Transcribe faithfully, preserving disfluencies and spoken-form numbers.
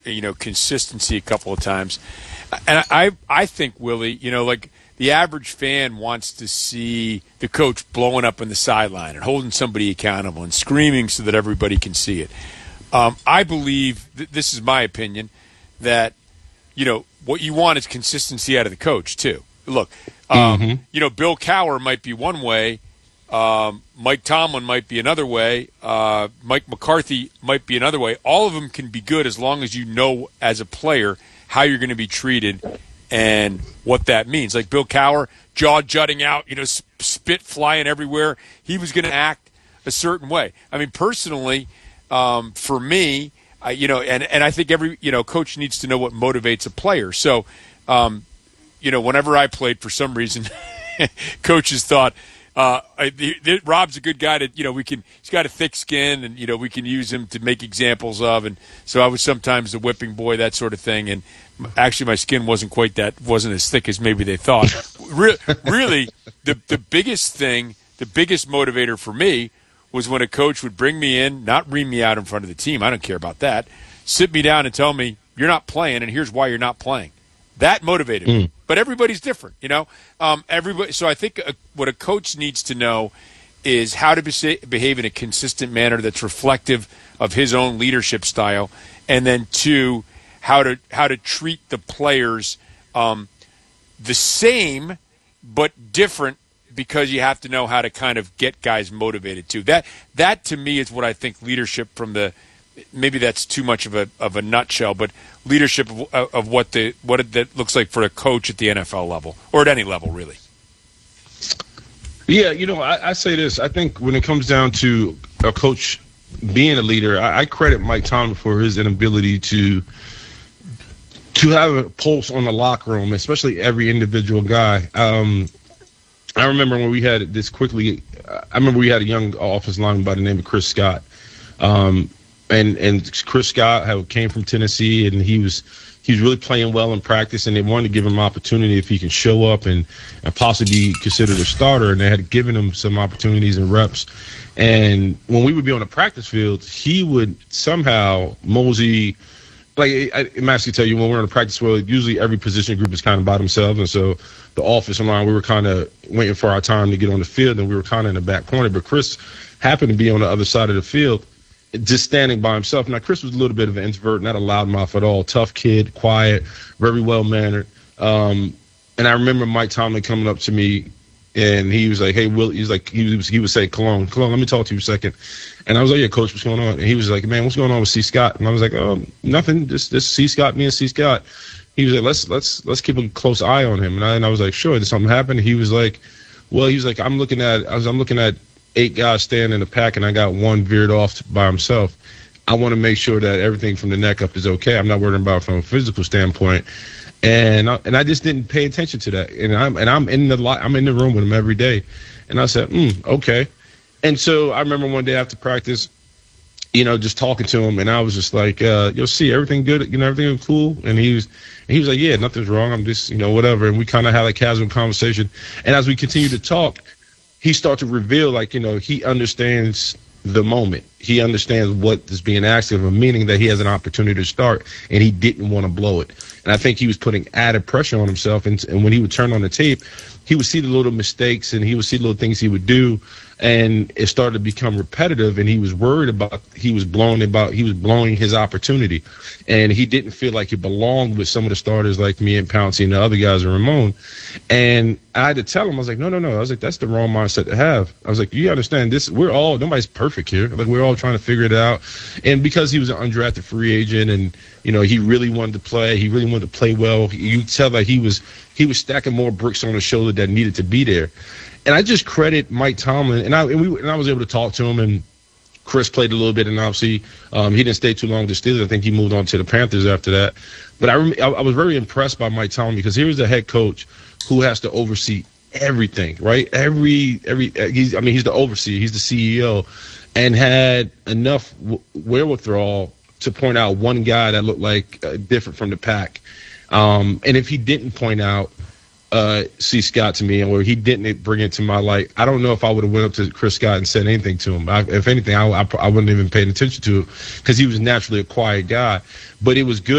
you know, consistency a couple of times. And I, I think, Willie, you know, like the average fan wants to see the coach blowing up on the sideline and holding somebody accountable and screaming so that everybody can see it. Um, I believe, th- this is my opinion, that, you know, what you want is consistency out of the coach, too. Look, um, mm-hmm. you know, Bill Cowher might be one way. Um, Mike Tomlin might be another way. Uh, Mike McCarthy might be another way. All of them can be good as long as you know as a player how you're going to be treated and what that means. Like Bill Cowher, jaw jutting out, you know, spit flying everywhere. He was going to act a certain way. I mean, personally, um, for me, I, you know, and, and I think every, you know, coach needs to know what motivates a player. So, um, you know, whenever I played, for some reason, coaches thought, Uh, the, the, Rob's a good guy to, you know, we can, he's got a thick skin and, you know, we can use him to make examples of. And so I was sometimes the whipping boy, that sort of thing. And actually my skin wasn't quite that, wasn't as thick as maybe they thought. Re- really, the, the biggest thing, the biggest motivator for me was when a coach would bring me in, not ream me out in front of the team. I don't care about that. Sit me down and tell me, you're not playing and here's why you're not playing. That motivated me. Mm. But everybody's different, you know. Um, everybody. So I think a, what a coach needs to know is how to be, behave in a consistent manner that's reflective of his own leadership style, and then two, how to how to treat the players um, the same but different, because you have to know how to kind of get guys motivated too. That that to me is what I think leadership from the. Maybe that's too much of a of a nutshell, but leadership of, of what the what it, that looks like for a coach at the N F L level or at any level, really. Yeah, you know, I, I say this. I think when it comes down to a coach being a leader, I, I credit Mike Tomlin for his inability to to have a pulse on the locker room, especially every individual guy. Um, I remember when we had this quickly. I remember we had a young offensive lineman by the name of Chris Scott. Um, And and Chris Scott had, came from Tennessee, and he was he was really playing well in practice, and they wanted to give him opportunity if he can show up and, and possibly be considered a starter, and they had given him some opportunities and reps. And when we would be on the practice field, he would somehow mosey. Like I, I'm actually tell you, when we're on the practice field, usually every position group is kind of by themselves, and so the offensive line, we were kind of waiting for our time to get on the field, and we were kind of in the back corner. But Chris happened to be on the other side of the field, just standing by himself. Now, Chris was a little bit of an introvert, not a loudmouth at all. Tough kid, quiet, very well-mannered. Um, and I remember Mike Tomlin coming up to me, and he was like, hey, Will, he's like, he was, he would say, Cologne, Cologne, let me talk to you a second. And I was like, yeah, Coach, what's going on? And he was like, man, what's going on with C. Scott? And I was like, oh, nothing, just, just C. Scott, me and C. Scott. He was like, let's, let's, let's keep a close eye on him. And I, and I was like, sure, did something happen? He was like, well, he was like, I'm looking at, I was, I'm looking at, eight guys standing in the pack, and I got one veered off by himself. I want to make sure that everything from the neck up is okay. I'm not worried about it from a physical standpoint, and I, and I just didn't pay attention to that. And I'm and I'm in the I'm in the room with him every day, and I said, mm, okay. And so I remember one day after practice, you know, just talking to him, and I was just like, uh, "You'll see, everything good, you know, everything cool." And he was, and he was like, "Yeah, nothing's wrong. I'm just, you know, whatever." And we kind of had a casual conversation, and as we continued to talk, he started to reveal, like, you know, he understands the moment. He understands what is being asked of him, meaning that he has an opportunity to start, and he didn't want to blow it. And I think he was putting added pressure on himself. And, and when he would turn on the tape, he would see the little mistakes, and he would see little things he would do, and it started to become repetitive. And he was worried about he was blowing about he was blowing his opportunity, and he didn't feel like he belonged with some of the starters like me and Pouncey and the other guys and Ramon. And I had to tell him, I was like, no, no, no. I was like, that's the wrong mindset to have. I was like, you understand this? We're all nobody's perfect here. Like, we're all trying to figure it out. And because he was an undrafted free agent, and you know, he really wanted to play. He really wanted to play well. You could tell that he was he was stacking more bricks on his shoulder that needed to be there. And I just credit Mike Tomlin, and I and, we, and I was able to talk to him, and Chris played a little bit, and obviously um, he didn't stay too long with the Steelers. I think he moved on to the Panthers after that. But I, rem- I was very impressed by Mike Tomlin, because here's a head coach who has to oversee everything, right? Every every he's I mean he's the overseer, he's the C E O, and had enough w- wherewithal to point out one guy that looked like uh, different from the pack. Um, and if he didn't point out uh, C. Scott to me, or he didn't bring it to my light, I don't know if I would have went up to Chris Scott and said anything to him. I, if anything, I, I, I wouldn't even pay attention to it because he was naturally a quiet guy. But it was good